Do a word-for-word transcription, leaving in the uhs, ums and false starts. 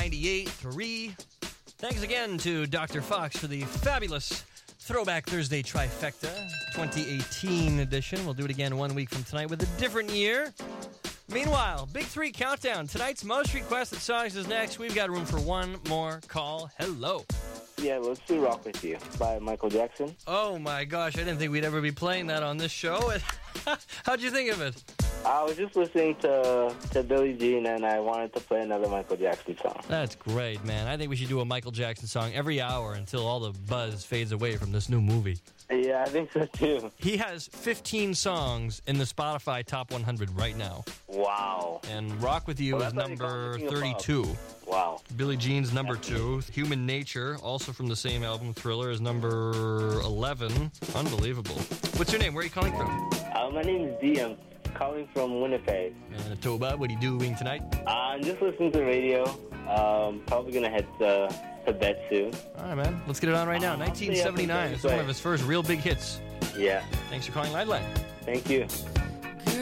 ninety-eight point three. Thanks again to Doctor Fox for the fabulous Throwback Thursday Trifecta twenty eighteen edition. We'll do it again one week from tonight with a different year. Meanwhile, Big Three Countdown. Tonight's most requested songs is next. We've got room for one more call. Hello. Yeah, let's do Rock With You by Michael Jackson. Oh my gosh, I didn't think we'd ever be playing that on this show. How'd you think of it? I was just listening to to Billie Jean, and I wanted to play another Michael Jackson song. That's great, man. I think we should do a Michael Jackson song every hour until all the buzz fades away from this new movie. Yeah, I think so too. He has fifteen songs in the Spotify Top one hundred right now. Wow. And Rock With You well, is number thirty-two. Wow. Billie Jean's number two. Human Nature, also from the same album, Thriller, is number eleven. Unbelievable. What's your name? Where are you calling from? Uh, my name is D. I'm calling from Winnipeg. Manitoba, what are you doing tonight? Uh, I'm just listening to radio. Um, probably going to head to, to bed soon. All right, man. Let's get it on right now. nineteen seventy-nine. It's one of his first real big hits. Yeah. Thanks for calling Liveline. Thank you.